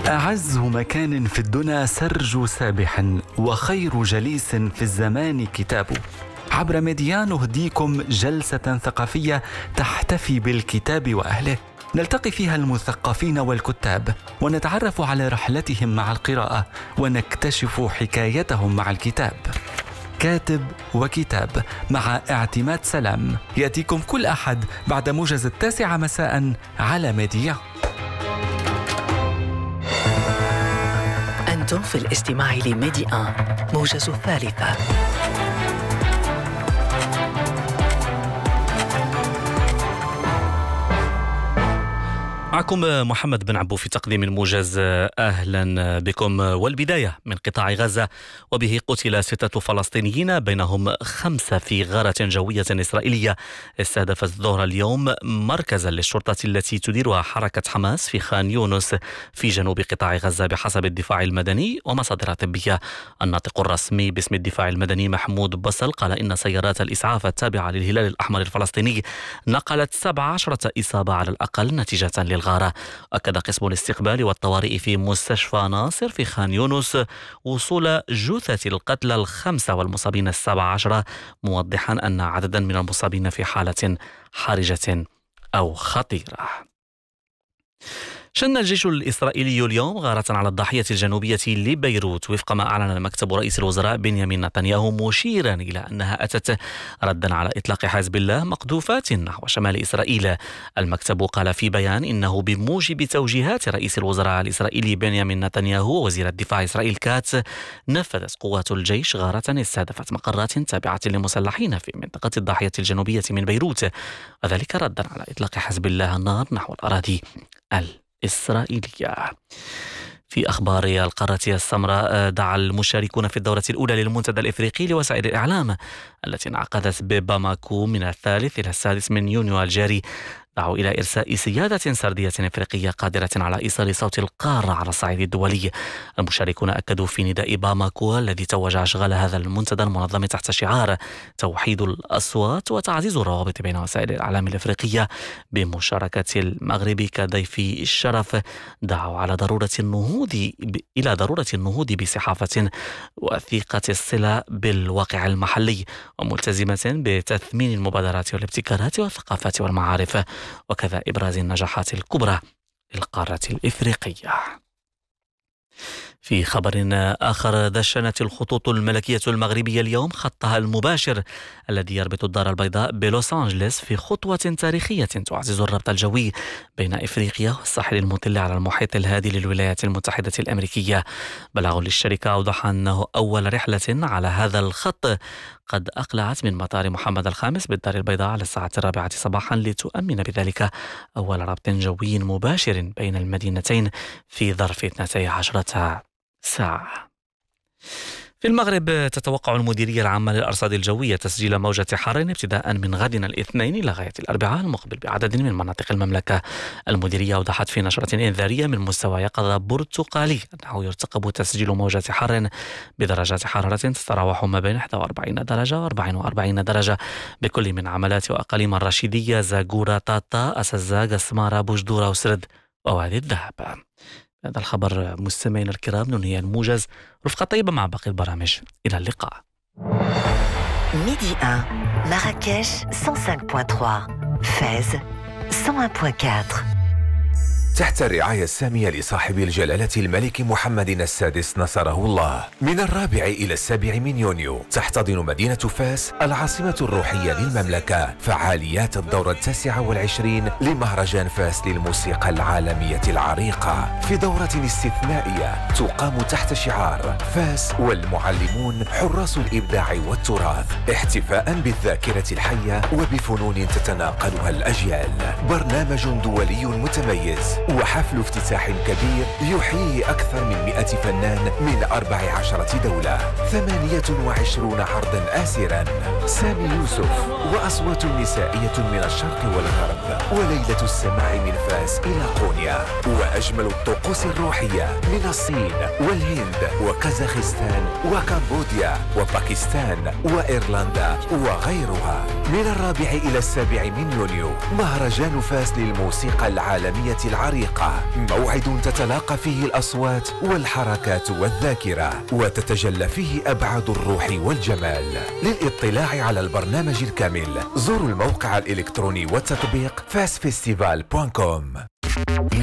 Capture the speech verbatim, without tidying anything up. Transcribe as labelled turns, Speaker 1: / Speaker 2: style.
Speaker 1: أعز مكان في الدنا سرج سابح، وخير جليس في الزمان كتاب. عبر ميديا نهديكم جلسة ثقافية تحتفي بالكتاب وأهله، نلتقي فيها المثقفين والكتاب ونتعرف على رحلتهم مع القراءة ونكتشف حكايتهم مع الكتاب. كاتب وكتاب مع اعتماد سلام يأتيكم كل أحد بعد موجز التاسعة مساء على ميديا.
Speaker 2: أنتم في الاستماع لميديا موجز الثالثة.
Speaker 3: معكم محمد بن عبو في تقديم الموجز. أهلا بكم. والبداية من قطاع غزة، وبه قتل ستة فلسطينيين بينهم خمسة في غارة جوية إسرائيلية استهدفت الظهر اليوم مركزا للشرطة التي تديرها حركة حماس في خان يونس في جنوب قطاع غزة بحسب الدفاع المدني ومصادر طبية. الناطق الرسمي باسم الدفاع المدني محمود بصل قال إن سيارات الإسعاف التابعة للهلال الأحمر الفلسطيني نقلت سبع عشرة إصابة على الأقل نتيجة للغارة. أكد قسم الاستقبال والطوارئ في مستشفى ناصر في خان يونس وصول جثث القتلى الخمسة والمصابين السبع عشرة، موضحا أن عددا من المصابين في حالة حرجة أو خطيرة. شن الجيش الإسرائيلي اليوم غارة على الضاحية الجنوبية لبيروت وفق ما أعلن مكتب رئيس الوزراء بنيامين نتنياهو، مشيرا إلى أنها أتت ردا على إطلاق حزب الله مقذوفات نحو شمال إسرائيل. المكتب قال في بيان إنه بموجب توجيهات رئيس الوزراء الإسرائيلي بنيامين نتنياهو ووزير الدفاع إسرائيل كاتس، نفذت قوات الجيش غارة استهدفت مقرات تابعة للمسلحين في منطقة الضاحية الجنوبية من بيروت، وذلك ردا على إطلاق حزب الله النار نحو الأراضي الإسرائيلية. في أخبار القارة السمراء، دعا المشاركون في الدورة الأولى للمنتدى الإفريقي لوسائل الإعلام التي انعقدت بباماكو من الثالث إلى السادس من يونيو الجاري دعوا إلى إرساء سيادة سردية إفريقية قادرة على إيصال صوت القارة على الصعيد الدولي. المشاركون أكدوا في نداء باماكو الذي توج أشغال هذا المنتدى المنظم تحت شعار توحيد الأصوات وتعزيز الروابط بين وسائل الإعلام الإفريقية بمشاركة المغرب كضيف الشرف. دعوا على ضرورة النهوض إلى ضرورة النهوض بصحافة وثيقة الصلة بالواقع المحلي وملتزمة بتثمين المبادرات والابتكارات والثقافات والمعارف، وكذا إبراز النجاحات الكبرى للقارة الإفريقية. في خبر آخر، دشنت الخطوط الملكية المغربية اليوم خطها المباشر الذي يربط الدار البيضاء بلوس أنجلس في خطوة تاريخية تعزز الربط الجوي بين إفريقيا والساحل المطل على المحيط الهادي للولايات المتحدة الأمريكية. بلاغ للشركة أوضح أنه أول رحلة على هذا الخط قد أقلعت من مطار محمد الخامس بالدار البيضاء على الساعة الرابعة صباحا لتؤمن بذلك أول ربط جوي مباشر بين المدينتين في ظرف اثنتي عشرة ساعة. في المغرب، تتوقع المديرية العامة للأرصاد الجوية تسجيل موجة حر ابتداء من غد الاثنين إلى غاية الأربعاء المقبل بعدد من مناطق المملكة. المديرية أوضحت في نشرة إنذارية من مستوى يقظة برتقالي أنه يرتقب تسجيل موجة حر بدرجات حرارة تتراوح ما بين إحدى وأربعين درجة وأربعة وأربعين درجة بكل من عملات وأقاليم الرشيدية، زاغورة، طاطا، أسزاغ، سمارة، بوجدورة وسرد ووادي الذهب. هذا الخبر مستمعينا الكرام ننهي الموجز. رفقة طيبة مع باقي البرامج، إلى اللقاء.
Speaker 4: ميدي واحد مراكش مية وخمسة فاصلة ثلاثة، فاز مية وواحد فاصلة أربعة.
Speaker 5: تحت الرعاية السامية لصاحب الجلالة الملك محمد السادس نصره الله، من الرابع إلى السابع من يونيو تحتضن مدينة فاس العاصمة الروحية للمملكة فعاليات الدورة التاسعة والعشرين لمهرجان فاس للموسيقى العالمية العريقة، في دورة استثنائية تقام تحت شعار فاس والمعلمون حراس الإبداع والتراث، احتفاء بالذاكرة الحية وبفنون تتناقلها الأجيال. برنامج دولي متميز وحفل افتتاح كبير يحيي أكثر من مئة فنان من أربع عشرة دولة، ثمانية وعشرون عرضا آسرا، سامي يوسف وأصوات نسائية من الشرق والغرب، وليلة السماع من فاس إلى قونيا، وأجمل الطقوس الروحية من الصين والهند وكازاخستان وكمبوديا وباكستان وإيرلندا وغيرها. من الرابع إلى السابع من يونيو مهرجان فاس للموسيقى العالمية العريقة الحقيقة، موعد تتلاقى فيه الأصوات والحركات والذاكرة وتتجلى فيه أبعاد الروح والجمال. للإطلاع على البرنامج الكامل زوروا الموقع الإلكتروني والتطبيق فاس فيستيفال دوت كوم.